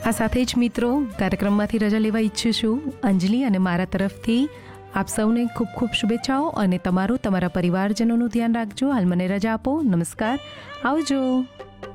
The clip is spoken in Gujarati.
આ સાથે જ મિત્રો કાર્યક્રમમાંથી રજા લેવા ઈચ્છું છું. અંજલિ અને મારા તરફથી આપ સૌને ખૂબ ખૂબ શુભેચ્છાઓ અને તમારા પરિવારજનોનું ધ્યાન રાખજો. હાલ મને રજા આપો. નમસ્કાર, આવજો.